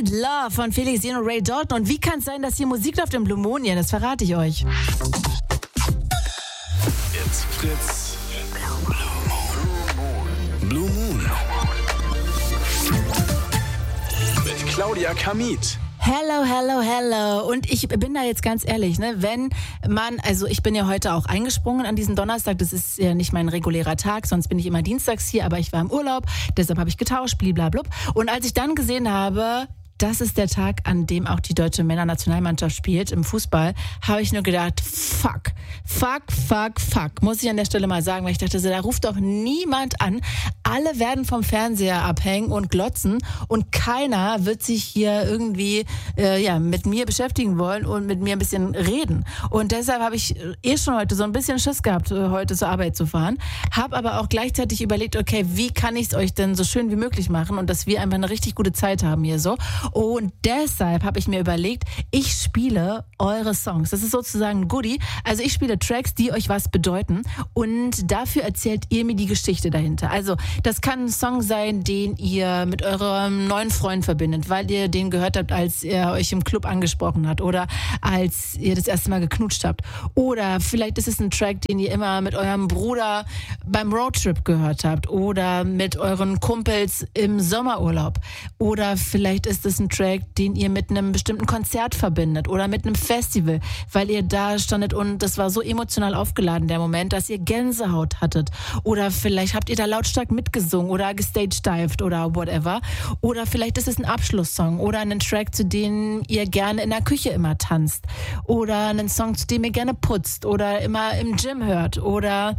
With Love von Felix Jen und Ray Dalton. Und wie kann es sein, dass hier Musik läuft im Blue Moon? Ja, das verrate ich euch. It's Fritz. Blue Moon. Mit Claudia Kamit. Hello, hello, hello. Und ich bin da jetzt ganz ehrlich, ne, also ich bin ja heute auch eingesprungen an diesem Donnerstag, das ist ja nicht mein regulärer Tag, sonst bin ich immer dienstags hier, aber ich war im Urlaub, deshalb habe ich getauscht, bliblablub. Und als ich dann gesehen habe, das ist der Tag, an dem auch die deutsche Männernationalmannschaft spielt im Fußball, habe ich nur gedacht, fuck, muss ich an der Stelle mal sagen, weil ich dachte, da ruft doch niemand an. Alle werden vom Fernseher abhängen und glotzen und keiner wird sich hier irgendwie mit mir beschäftigen wollen und mit mir ein bisschen reden. Und deshalb habe ich schon heute so ein bisschen Schiss gehabt, heute zur Arbeit zu fahren, habe aber auch gleichzeitig überlegt, okay, wie kann ich es euch denn so schön wie möglich machen und dass wir einfach eine richtig gute Zeit haben hier so. Und deshalb habe ich mir überlegt, ich spiele eure Songs. Das ist sozusagen ein Goodie. Also ich spiele Tracks, die euch was bedeuten und dafür erzählt ihr mir die Geschichte dahinter. Also das kann ein Song sein, den ihr mit eurem neuen Freund verbindet, weil ihr den gehört habt, als er euch im Club angesprochen hat oder als ihr das erste Mal geknutscht habt. Oder vielleicht ist es ein Track, den ihr immer mit eurem Bruder beim Roadtrip gehört habt oder mit euren Kumpels im Sommerurlaub. Oder vielleicht ist es ein Track, den ihr mit einem bestimmten Konzert verbindet oder mit einem Festival, weil ihr da standet und das war so emotional aufgeladen, der Moment, dass ihr Gänsehaut hattet. Oder vielleicht habt ihr da lautstark mitgesungen oder gestagedived oder whatever. Oder vielleicht ist es ein Abschlusssong oder ein Track, zu dem ihr gerne in der Küche immer tanzt. Oder einen Song, zu dem ihr gerne putzt oder immer im Gym hört. Oder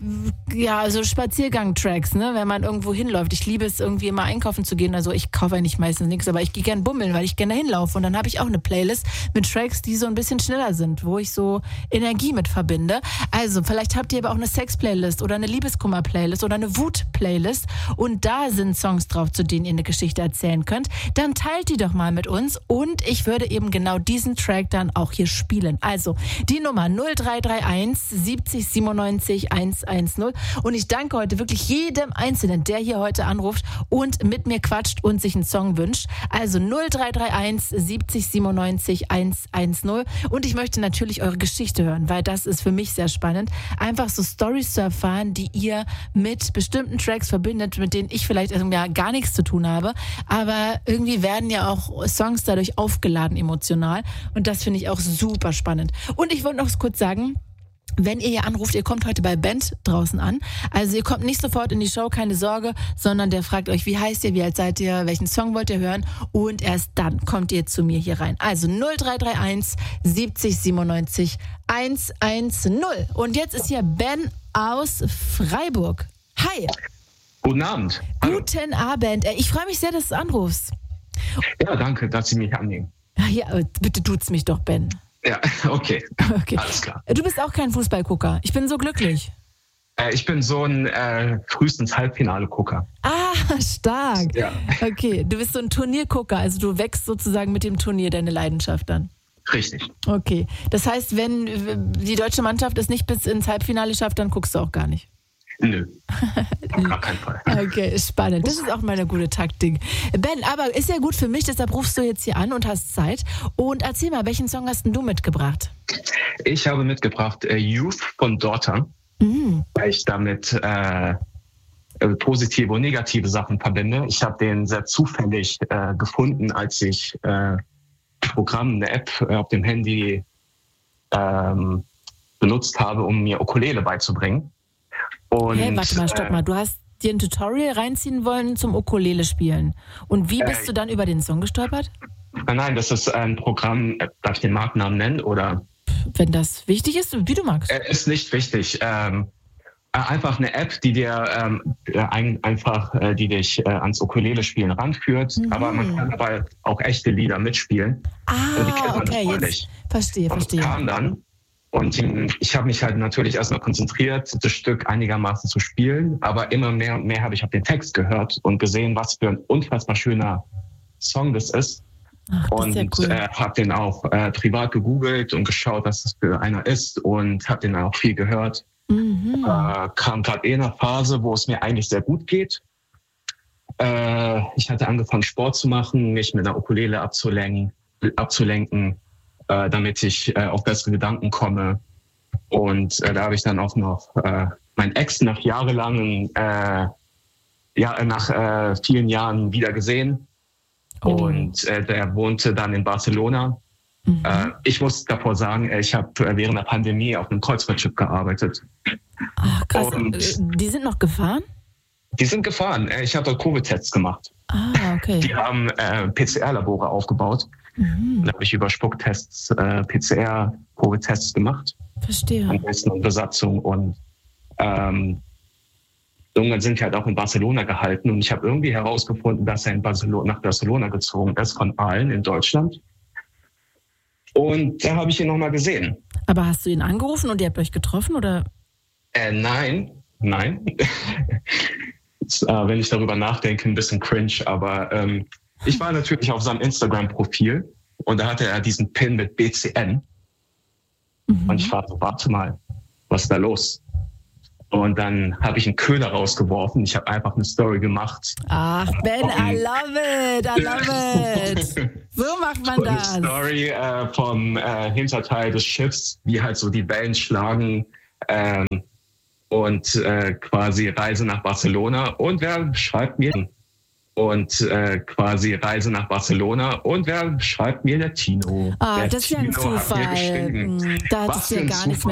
ja, so Spaziergang-Tracks, ne, wenn man irgendwo hinläuft. Ich liebe es, irgendwie immer einkaufen zu gehen. Also ich kaufe eigentlich meistens nichts, aber ich gehe gerne bummeln, weil ich gerne hinlaufe. Und dann habe ich auch eine Playlist mit Tracks, die so ein bisschen schneller sind, wo ich so Energie mit verbinde. Also vielleicht habt ihr aber auch eine Sex-Playlist oder eine Liebeskummer-Playlist oder eine Wut-Playlist und da sind Songs drauf, zu denen ihr eine Geschichte erzählen könnt. Dann teilt die doch mal mit uns und ich würde eben genau diesen Track dann auch hier spielen. Also die Nummer 0331 70 97 110 und ich danke heute wirklich jedem Einzelnen, der hier heute anruft und mit mir quatscht und sich einen Song wünscht. Also 0331 70 97 110 und ich möchte natürlich eure Geschichte hören, weil das ist für mich sehr spannend. Einfach so Storys zu erfahren, die ihr mit bestimmten Tracks verbindet, mit denen ich vielleicht gar nichts zu tun habe, aber irgendwie werden ja auch Songs dadurch aufgeladen emotional und das finde ich auch super spannend. Und ich wollte noch kurz sagen, wenn ihr hier anruft, ihr kommt heute bei Band draußen an. Also ihr kommt nicht sofort in die Show, keine Sorge, sondern der fragt euch, wie heißt ihr, wie alt seid ihr, welchen Song wollt ihr hören und erst dann kommt ihr zu mir hier rein. Also 0331 70 97 110. Und jetzt ist hier Ben aus Freiburg. Hi. Guten Abend. Hallo. Guten Abend. Ich freue mich sehr, dass du anrufst. Ja, danke, dass Sie mich annehmen. Ja, bitte duzt mich doch, Ben. Ja, okay. Alles klar. Du bist auch kein Fußballgucker. Ich bin so glücklich. Ich bin so ein frühestens Halbfinale-Gucker. Ah, stark. Ja. Okay, du bist so ein Turniergucker. Also du wächst sozusagen mit dem Turnier deine Leidenschaft an. Richtig. Okay, das heißt, wenn die deutsche Mannschaft es nicht bis ins Halbfinale schafft, dann guckst du auch gar nicht. Nö, auf gar keinen Fall. Okay, spannend. Das ist auch mal eine gute Taktik. Ben, aber ist ja gut für mich, deshalb rufst du jetzt hier an und hast Zeit. Und erzähl mal, welchen Song hast denn du mitgebracht? Ich habe mitgebracht Youth von Daughter, weil ich damit positive und negative Sachen verbinde. Ich habe den sehr zufällig gefunden, als ich eine App auf dem Handy benutzt habe, um mir Ukulele beizubringen. Und, hey, warte mal, stopp mal. Du hast dir ein Tutorial reinziehen wollen zum Ukulele spielen. Und wie bist du dann über den Song gestolpert? Nein, das ist ein Programm, darf ich den Markennamen nennen? Oder? Wenn das wichtig ist, wie du magst. Ist nicht wichtig. Einfach eine App, die dir die dich ans Ukulele-Spielen ranführt. Aber man kann dabei auch echte Lieder mitspielen. Ah, die kennt man okay, jetzt verstehe. Kam dann. Und ich habe mich halt natürlich erstmal konzentriert, das Stück einigermaßen zu spielen. Aber immer mehr und mehr habe ich den Text gehört und gesehen, was für ein unfassbar schöner Song das ist. Ach, das ist ja cool. Habe den auch privat gegoogelt und geschaut, was das für einer ist. Und habe den auch viel gehört. Kam gerade in einer Phase, wo es mir eigentlich sehr gut geht. Ich hatte angefangen, Sport zu machen, mich mit einer Ukulele abzulenken, damit ich auf bessere Gedanken komme. Und da habe ich dann auch noch meinen Ex nach vielen Jahren wieder gesehen. Und der wohnte dann in Barcelona. Ich muss davor sagen, ich habe während der Pandemie auf einem Kreuzfahrtschiff gearbeitet. Ach, krass. Und die sind noch gefahren? Die sind gefahren. Ich habe dort Covid-Tests gemacht. Ah, okay. Die haben PCR-Labore aufgebaut. Da habe ich über Spucktests, PCR-Covid-Tests gemacht. Verstehe. An Gästen und Besatzung. Und irgendwann sind wir halt auch in Barcelona gehalten. Und ich habe irgendwie herausgefunden, dass er nach Barcelona gezogen ist, von Aalen in Deutschland. Und da habe ich ihn nochmal gesehen. Aber hast du ihn angerufen und ihr habt euch getroffen, oder? Nein. Wenn ich darüber nachdenke, ein bisschen cringe, aber ich war natürlich auf seinem Instagram-Profil und da hatte er diesen Pin mit BCN. Und ich war so, warte mal, was ist da los? Und dann habe ich einen Köder rausgeworfen. Ich habe einfach eine Story gemacht. Ach, Ben, I love it. So macht man das. Eine Story vom Hinterteil des Schiffs, wie halt so die Wellen schlagen. Und quasi Reise nach Barcelona. Und wer schreibt mir? Der Tino. Ah, das ist ja ein Zufall. Da hat es ja gar nichts mit